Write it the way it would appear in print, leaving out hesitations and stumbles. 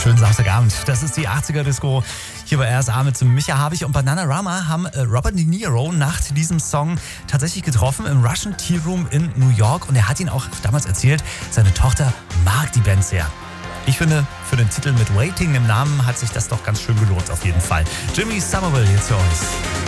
Schönen Samstagabend. Das ist die 80er Disco. Hier bei RSA mit Micha Habich und Bananarama haben Robert De Niro nach diesem Song tatsächlich getroffen im Russian Tea Room in New York. Und er hat ihn auch damals erzählt, seine Tochter mag die Band sehr. Ich finde, für den Titel mit Waiting im Namen hat sich das doch ganz schön gelohnt auf jeden Fall. Jimmy Somerville jetzt für uns.